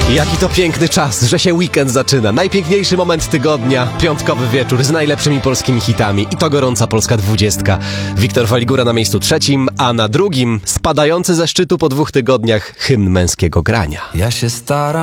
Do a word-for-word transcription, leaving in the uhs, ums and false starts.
Jaki to piękny czas, że się weekend zaczyna. Najpiękniejszy moment tygodnia, piątkowy wieczór z najlepszymi polskimi hitami. I to gorąca polska dwudziestka. Wiktor Waligura na miejscu trzecim, a na drugim spadający ze szczytu po dwóch tygodniach hymn męskiego grania. Ja się staram